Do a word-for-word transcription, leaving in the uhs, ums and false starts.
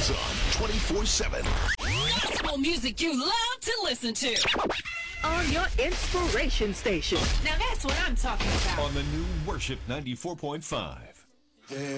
is on twenty-four seven. Gospel music you love to listen to. On your inspiration station. Now that's what I'm talking about. On the new Worship ninety-four point five.